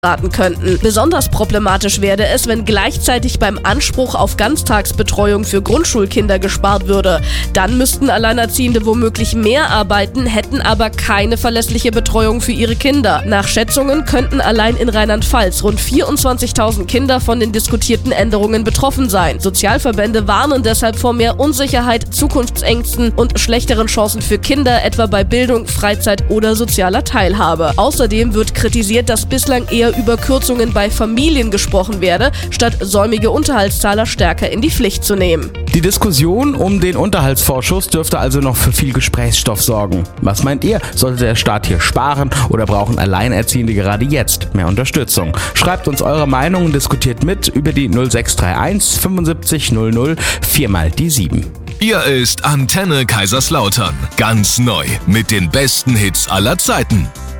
raten könnten. Besonders problematisch werde es, wenn gleichzeitig beim Anspruch auf Ganztagsbetreuung für Grundschulkinder gespart würde. Dann müssten Alleinerziehende womöglich mehr arbeiten, hätten aber keine verlässliche Betreuung für ihre Kinder. Nach Schätzungen könnten allein in Rheinland-Pfalz rund 24.000 Kinder von den diskutierten Änderungen betroffen sein. Sozialverbände warnen deshalb vor mehr Unsicherheit, Zukunftsängsten und schlechteren Chancen für Kinder, etwa bei Bildung, Freizeit oder sozialer Teilhabe. Außerdem wird kritisiert, dass bislang eher über Kürzungen bei Familien gesprochen werde, statt säumige Unterhaltszahler stärker in die Pflicht zu nehmen. Die Diskussion um den Unterhaltsvorschuss dürfte also noch für viel Gesprächsstoff sorgen. Was meint ihr? Sollte der Staat hier sparen oder brauchen Alleinerziehende gerade jetzt mehr Unterstützung? Schreibt uns eure Meinung und diskutiert mit über die 0631 75 00 4x7. Hier ist Antenne Kaiserslautern. Ganz neu mit den besten Hits aller Zeiten.